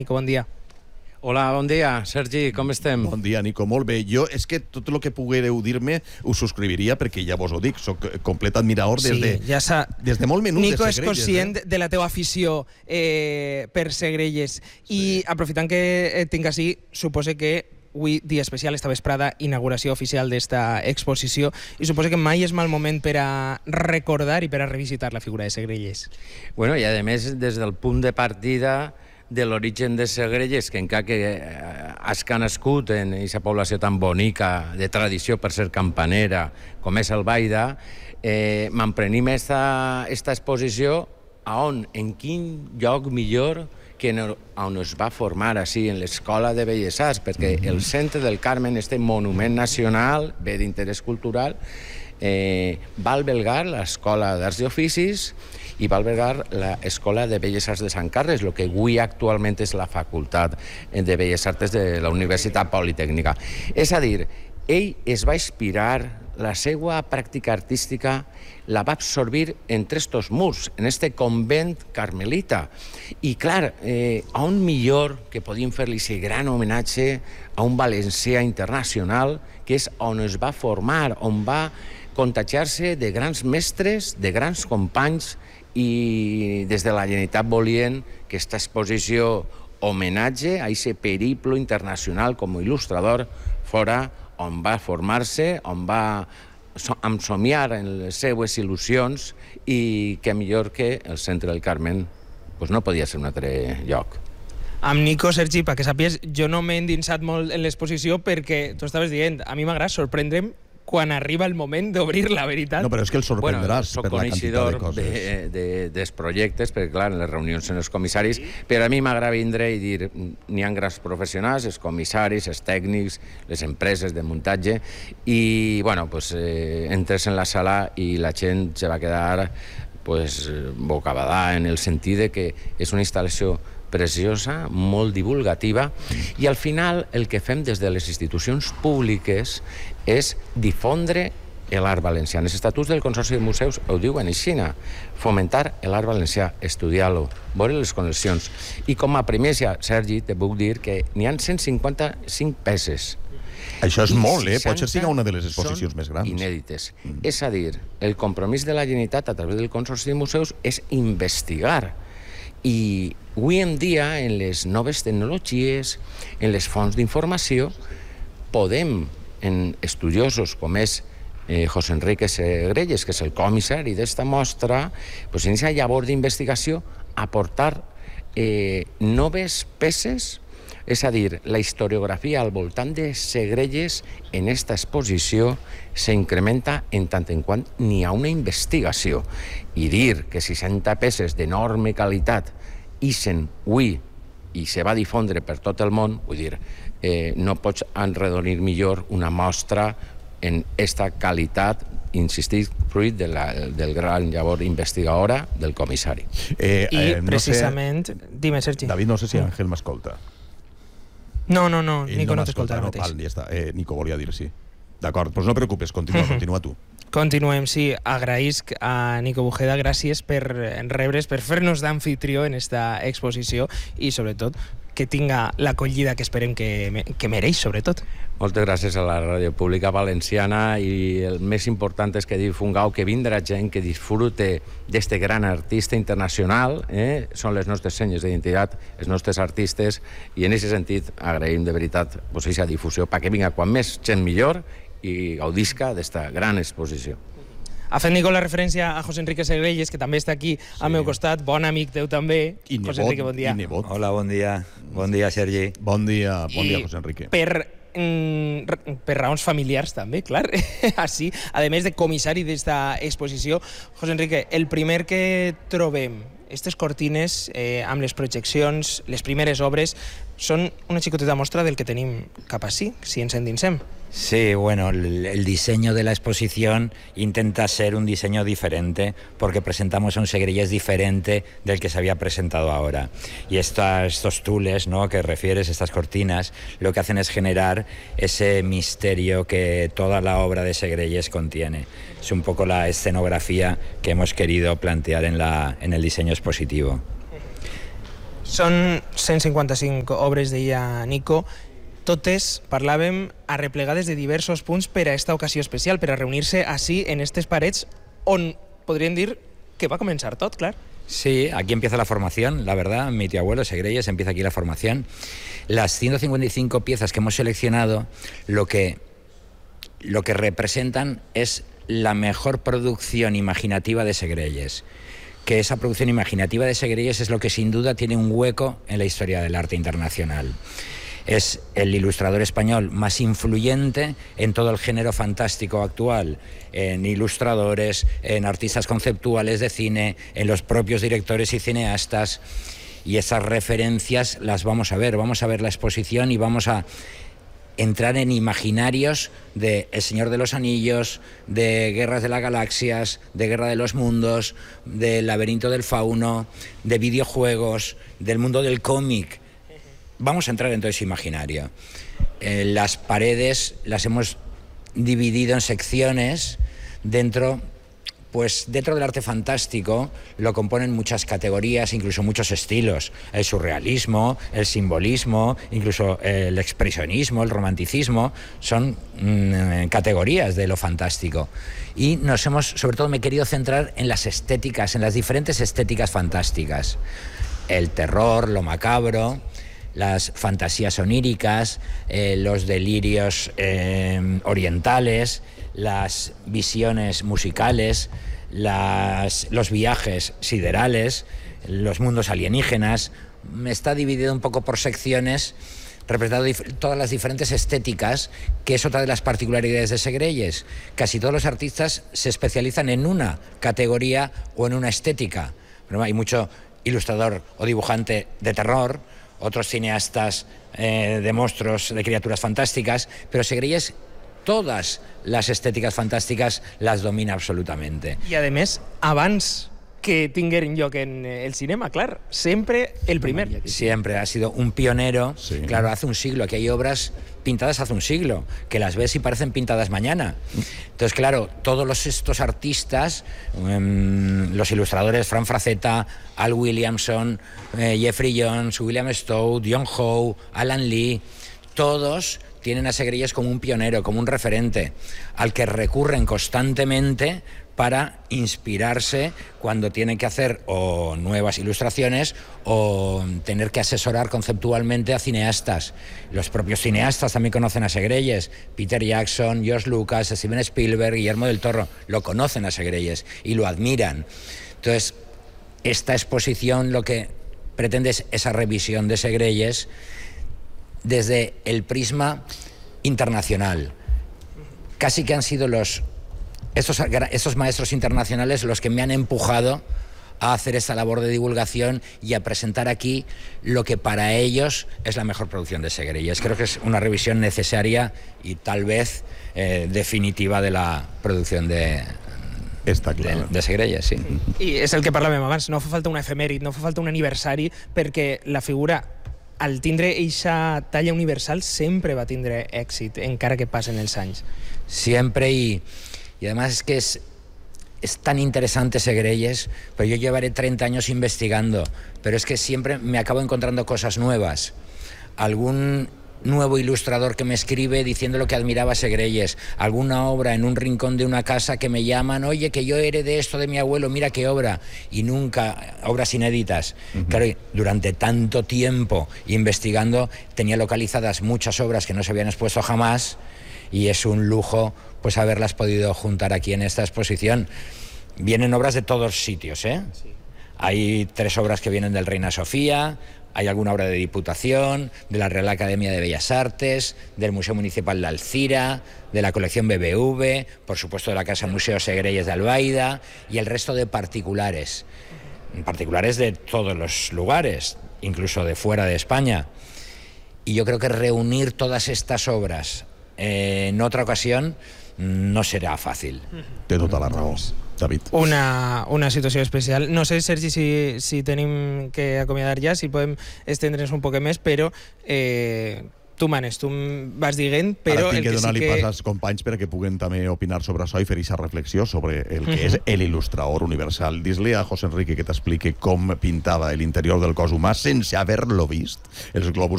Nico, bon dia. Hola, bon dia, Sergi, com estem? Bon dia, Nico, molt bé. Jo és que tot el que poguéreu dir-me ho subscriviria perquè ja vos ho dic, soc complet admirador des de molt menut Nico de és Segrelles. conscient de la teva afició per Segrelles i aprofitant que tinc així, suposo que avui, dia especial, esta vesprada, inauguració oficial d'esta exposició, i suposo que mai és mal moment per a recordar i per a revisitar la figura de Segrelles. Bueno, i a més, des del punt de partida de l'origen de Segrelles, que encara que has nascut en aquesta població tan bonica, de tradició per ser campanera, com és Albaida, m'emprenim esta exposició en quin lloc millor que on es va formar així, en l'Escola de Belles Arts, perquè el Centre del Carmen, este monument nacional, bé d'interès cultural, va albergar l'Escola d'Arts i Oficis i va albergar l'Escola de Belles Arts de Sant Carles, el que avui actualment és la Facultat de Belles Arts de la Universitat Politècnica. És a dir, ell es va inspirar, la seva pràctica artística la va absorbir entre estos murs, en este convent carmelita. I clar, on millor que podíem fer-li aquest gran homenatge a un valencià internacional, que és on es va formar, on va contagiar-se de grans mestres, de grans companys, i des de la Generalitat volien que aquesta exposició homenatge a aquest periplo internacional com a il·lustrador fora on va formar-se, on va somiar en les seues il·lusions, i que millor que el Centre del Carmen no podia ser un altre lloc. Amb Nico, Sergi, perquè sàpies, jo no m'he endinsat molt en l'exposició perquè tu estaves dient, a mi m'agrada sorprendre'm quan arriba el moment d'obrir la veritat. No, però és que el sorprendràs per la quantitat de coses. Soc coneixedor dels projectes, perquè clar, en les reunions en els comissaris, però a mi m'agrada vindre i dir, n'hi ha grans professionals, els comissaris, els tècnics, les empreses de muntatge, i bueno, entres en la sala i la gent se va quedar bocabadada, en el sentit de que és una instal·lació preciosa, molt divulgativa, i al final el que fem des de les institucions públiques és difondre l'art valencià. Els estatuts del Consorci de Museus ho diuen així, fomentar l'art valencià, estudiar-lo, veure les connexions. I com a primícia, Sergi, te puc dir que n'hi ha 155 peces. Això és molt, potser sigui una de les exposicions més grans. Inèdites. És a dir, el compromís de la Generalitat a través del Consorci de Museus és investigar. I avui en dia, en les noves tecnologies, en les fonts d'informació, podem, en estudiosos com és José Enrique Segrelles, que és el comissari d'esta mostra, en aquesta llavor d'investigació, aportar noves peces, és a dir, la historiografia al voltant de Segrelles en aquesta exposició s'incrementa en tant en quant n'hi ha una investigació. I dir que 60 peces d'enorme qualitat ixen avui i se va difondre per tot el món, vull dir, no pots enredonir millor una mostra en aquesta qualitat, insistir, fruit del gran llavor investigadora del comissari. I precisament... Dime, Sergi. David, no sé si Àngel m'escolta. No, Nico no t'escolta ara mateix. Ja està, Nico volia dir sí. D'acord, doncs no preocupes, continua tu. Continuem, sí. Agraïsc a Nico Bujeda, gràcies per rebre's, per fer-nos d'amfitrió en esta exposició i, sobretot, que tinga l'acollida que esperem que mereix, sobretot. Moltes gràcies a la Ràdio Pública Valenciana, i el més important és que difungau, que vindrà gent que disfrute d'este gran artista internacional, són les nostres senyes d'identitat, els nostres artistes, i en aquest sentit agraïm de veritat aquesta difusió perquè vinga quan més gent millor i gaudisca d'esta gran exposició. Ha fet Nico la referència a José Enrique Segrelles, que també està aquí al meu costat, bon amic teu també. José Enrique, bon dia. Hola, bon dia. Bon dia, Sergi. Bon dia, José Enrique. Per raons familiars també, clar, així, a més de comissari d'esta exposició. José Enrique, el primer que trobem, aquestes cortines amb les projeccions, les primeres obres, són una xicoteta mostra del que tenim cap ací, si ens endinsem. Sí, bueno, el diseño de la exposición intenta ser un diseño diferente porque presentamos un Segrelles diferente del que se había presentado ahora. Y estos tules, ¿no?, que refieres, estas cortinas, lo que hacen es generar ese misterio que toda la obra de Segrelles contiene. Es un poco la escenografía que hemos querido plantear en el diseño expositivo. Són 155 obres, deia Nico, totes, parlàvem, arreplegades de diversos punts per a esta ocasió especial, per a reunir-se així en aquestes parets on podríem dir que va començar tot, clar. Sí, aquí empieza la formación, la verdad, mi tío abuelo Segrelles, empieza aquí la formación. Las 155 piezas que hemos seleccionado, lo que representan es la mejor producción imaginativa de Segrelles. Que esa producción imaginativa de Segrelles es lo que sin duda tiene un hueco en la historia del arte internacional. Es el ilustrador español más influyente en todo el género fantástico actual, en ilustradores, en artistas conceptuales de cine, en los propios directores y cineastas, y esas referencias las vamos a ver la exposición y vamos a entrar en imaginarios de El Señor de los Anillos, de Guerras de las Galaxias, de Guerra de los Mundos, del Laberinto del Fauno, de videojuegos, del mundo del cómic. Vamos a entrar en todo ese imaginario. Las paredes las hemos dividido en secciones dentro del arte fantástico. Lo componen muchas categorías, incluso muchos estilos. El surrealismo, el simbolismo, incluso el expresionismo, el romanticismo, son categorías de lo fantástico. Y sobre todo me he querido centrar en las estéticas, en las diferentes estéticas fantásticas. El terror, lo macabro, las fantasías oníricas, los delirios orientales, las visiones musicales, los viajes siderales, los mundos alienígenas. Está dividido un poco por secciones, representando todas las diferentes estéticas, que es otra de las particularidades de Segrelles. Casi todos los artistas se especializan en una categoría o en una estética. Pero hay mucho ilustrador o dibujante de terror, otros cineastas de monstruos, de criaturas fantásticas, pero Segrelles todas las estéticas fantásticas las domina absolutamente. I a més, abans que tingueren lloc en el cinema, clar, siempre el primer. Siempre ha sido un pionero, sí. Claro, hace un siglo, aquí hay obras pintadas hace un siglo, que las ves y parecen pintadas mañana. Entonces, claro, todos estos artistas, los ilustradores Fran Frazetta, Al Williamson, Jeffrey Jones, William Stout, John Howe, Alan Lee, todos tienen a Segrelles como un pionero, como un referente, al que recurren constantemente para inspirarse cuando tienen que hacer o nuevas ilustraciones o tener que asesorar conceptualmente a cineastas. Los propios cineastas también conocen a Segrelles. Peter Jackson, George Lucas, Steven Spielberg, Guillermo del Toro, lo conocen a Segrelles y lo admiran. Entonces, esta exposición lo que pretende es esa revisión de Segrelles desde el prisma internacional. Casi que han sido estos maestros internacionales los que me han empujado a hacer esta labor de divulgación y a presentar aquí lo que para ellos es la mejor producción de Segrelles. Creo que es una revisión necesaria y tal vez definitiva de la producción de Segrelles, sí. I és el que parlàvem abans, no fa falta un efemèrit, no fa falta un aniversari, perquè la figura, al tindre eixa talla universal, sempre va tindre èxit, encara que passen els anys. Siempre, y además es que es tan interesante Segrelles, pero yo llevaré 30 años investigando, pero es que siempre me acabo encontrando cosas nuevas. Algún nuevo ilustrador que me escribe diciendo lo que admiraba Segrelles, alguna obra en un rincón de una casa que me llaman, oye, que yo heredé esto de mi abuelo, mira qué obra, y nunca, obras inéditas. Claro, durante tanto tiempo investigando tenía localizadas muchas obras que no se habían expuesto jamás, y es un lujo pues haberlas podido juntar aquí en esta exposición. Vienen obras de todos sitios, ¿eh? Sí. Hay 3 obras que vienen del Reina Sofía, hay alguna obra de Diputación, de la Real Academia de Bellas Artes, del Museo Municipal de Alcira, de la colección BBV, por supuesto de la Casa Museo Segrelles de Albaida, y el resto de particulares de todos los lugares, incluso de fuera de España. Y yo creo que reunir todas estas obras en otra ocasión no serà fàcil. Té tota la raó, David. Una situació especial. No sé, Sergi, si tenim que acomiadar ja, si podem estendre'ns un poc més, però tu manes, tu vas dient, però ara tinc el que donar-li sí que... pas als companys perquè puguen també opinar sobre això i fer aquesta reflexió sobre el que és l'il·lustrador universal. Dis-li a José Enrique que t'explique com pintava l'interior del cos humà sense haver-lo vist. Els globus